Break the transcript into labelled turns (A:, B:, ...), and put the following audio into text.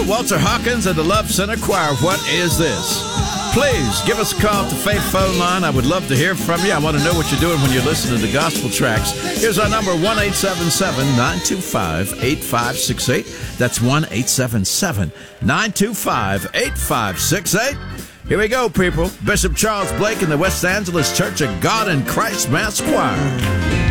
A: Walter Hawkins and the Love Center Choir. What is this? Please give us a call at the Faith phone line. I would love to hear from you. I want to know what you're doing when you're listening to gospel tracks. Here's our number, 1-877-925-8568. That's 1-877-925-8568. Here we go, people. Bishop Charles Blake and the West Angeles Church of God in Christ Mass Choir.